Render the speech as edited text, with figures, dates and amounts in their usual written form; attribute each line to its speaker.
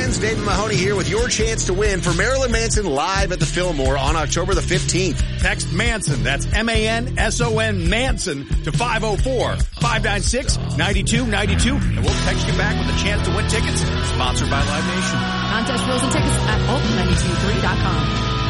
Speaker 1: friends. David Mahoney here with your chance to win for Marilyn Manson live at the Fillmore on October the 15th.
Speaker 2: Text Manson, that's M-A-N-S-O-N, Manson, to 504-596-9292, and we'll text you back with a chance to win tickets. Sponsored by Live Nation.
Speaker 3: Contest rules and tickets at alt923.com.